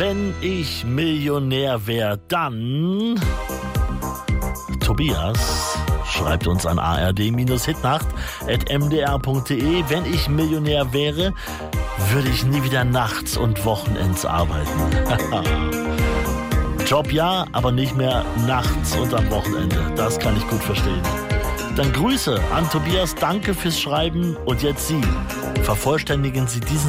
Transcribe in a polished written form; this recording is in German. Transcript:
Wenn ich Millionär wäre, dann... Tobias schreibt uns an ard-hitnacht@mdr.de. Wenn ich Millionär wäre, würde ich nie wieder nachts und Wochenends arbeiten. Job ja, aber nicht mehr nachts und am Wochenende. Das kann ich gut verstehen. Dann Grüße an Tobias, danke fürs Schreiben und jetzt Sie. Vervollständigen Sie diesen